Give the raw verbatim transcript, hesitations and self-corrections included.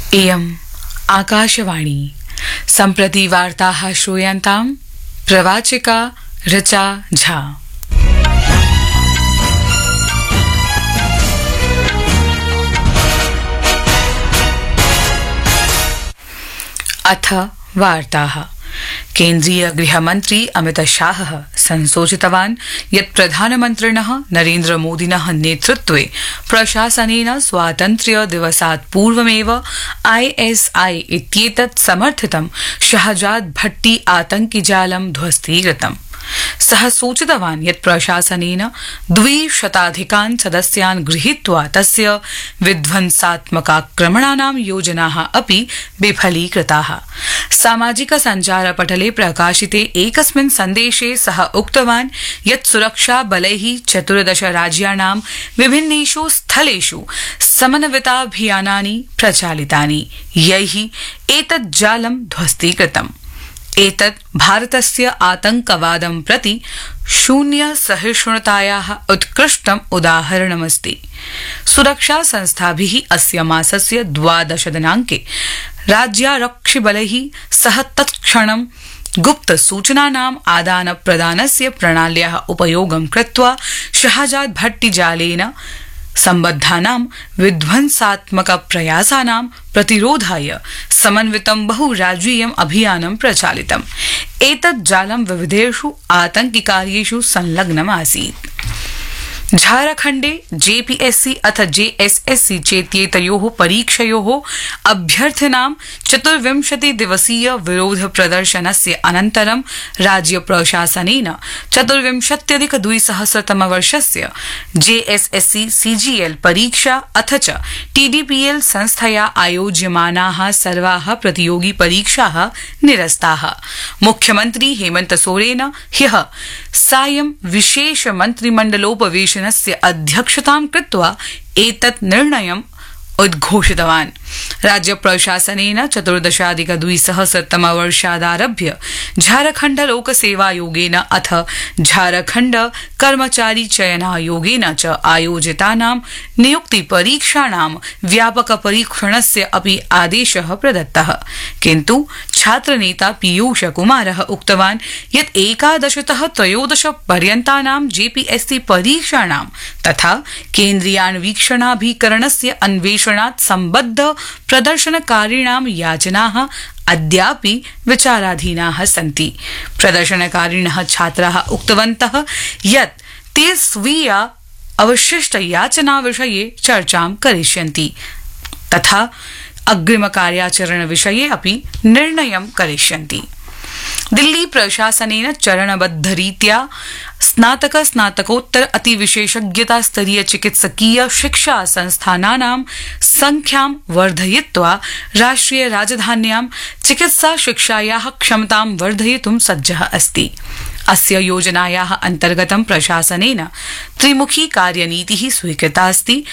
इयम् आकाशवाणी सम्प्रति वार्ताः श्रूयन्ताम् प्रवाचिका ऋचा झा। अथ वार्ताः। केन्द्रीय गृहमन्त्री अमित शाहः संसूचितवान् यत् प्रधानमन्त्रिणः नरेन्द्र मोदिनः नेतृत्वे प्रशासनेन स्वातन्त्र्य दिवसात् पूर्वमेव आईएसआई इत्येतत् समर्थितं शहजाद भट्टी आतंकिजालं ध्वस्तीकृतम्। सः सूचितवान् यत् प्रशासनेन द्विशताधिकान् सदस्यान् गृहीत्वा तस्य विध्वंसात्मकाक्रमणानां योजनाः अपि विफलीकृताः। सामाजिक सञ्चारपटले प्रकाशिते एकस्मिन् सन्देशे सः उक्तवान् यत् सुरक्षा बलैः चतुर्दश राज्याणां विभिन्नेषु स्थलेषु समन्विताभियानानि प्रचालितानि, यैः एतत् जालं ध्वस्तीकृतम्। एतत् भारतस्य आतंकवादं प्रति शून्य सहिष्णुतायाः उत्कृष्टम् उदाहरणमस्ति। सुरक्षा संस्थाभिः अस्य मासस्य द्वादश दिनाङ्के राज्यारक्षिबलैः सह तत्क्षणं गुप्त सूचनानाम् आदान प्रदानस्य प्रणाल्याः उपयोगं कृत्वा शहजाद भट्टी जालेन सम्बद्धानां विध्वंसात्मक प्रयासानां प्रतिरोधाय समन्वितं बहुराज्यीयम् अभियानं प्रचालितम्। एतत् जालं विविधेषु आतंकिकार्येषु संलग्नम् आसीत्। झारखण्डे जेपीएससी अथ जेएसएससी चेत्येतयोः परीक्षयोः अभ्यर्थिनां चतुर्विंशति दिवसीय विरोध प्रदर्शनस्य अनन्तरं राज्य प्रशासनेन चतुर्विंशत्यधिक द्विसहस्रतमवर्षस्य जेएसएससी सीजीएल परीक्षा अथ च टीडीपीएल संस्थया आयोज्यमानाः सर्वाः प्रतियोगी परीक्षाः निरस्ताः। मुख्यमन्त्री हेमंत सोरेन ह्यः सायं विशेष मन्त्रिमण्डलोपवेशनस्य अध्यक्षतां कृत्वा एतत् निर्णयम् उद्घोषितवान्। राज्य प्रशासनेन चतुर्दशाधिक द्विसहस्रतमवर्षादारभ्य झारखण्ड लोकसेवायोगेन अथ झारखण्ड कर्मचारी चयनायोगेन च आयोजितानां नियुक्ति परीक्षाणां व्यापक परीक्षणस्य अपि आदेशः प्रदत्तः। किन्तु छात्रनेता पीयूष कुमारः उक्तवान् यत् एकादशतः त्रयोदश पर्यन्तानां जेपीएससी परीक्षाणां तथा केन्द्रीयान्वीक्षणाभिकरणस्य अन्वेषणात् सम्बद्ध प्रदर्शनकारिणां याचनाः अद्यापि विचाराधीनाः सन्ति। प्रदर्शनकारिणः छात्राः उक्तवन्तः यत् ते स्वीया अवशिष्ट याचना विषये चर्चां करिष्यन्ति तथा अग्रिम कार्याचरण विषये अपि निर्णयं करिष्यन्ति। दिल्ली प्रशासनेन चरणबद्धरीत्या स्नातक स्नातकोत्तर अतिविशेषज्ञता स्तरीय चिकित्सकीय शिक्षा संस्थानानां संख्यां वर्धयित्वा राष्ट्रिय राजधान्यां चिकित्सा शिक्षायाः क्षमतां वर्धयितुं सज्जः अस्ति। अस्य योजनायाः अन्तर्गतं प्रशासनेन त्रिमुखी कार्यनीतिः स्वीकृता अस्ति।